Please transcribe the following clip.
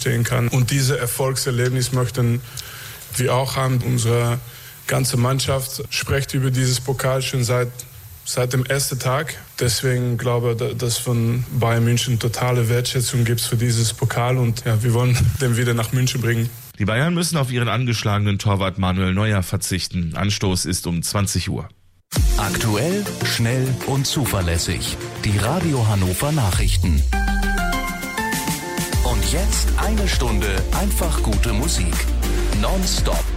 stehen kann. Und dieses Erfolgserlebnis möchten wir auch haben. Unsere ganze Mannschaft spricht über dieses Pokal schon seit dem ersten Tag. Deswegen glaube ich, dass von Bayern München totale Wertschätzung gibt für dieses Pokal und ja, wir wollen den wieder nach München bringen. Die Bayern müssen auf ihren angeschlagenen Torwart Manuel Neuer verzichten. Anstoß ist um 20 Uhr. Aktuell, schnell und zuverlässig. Die Radio Hannover Nachrichten. Und jetzt eine Stunde einfach gute Musik. Non-stop.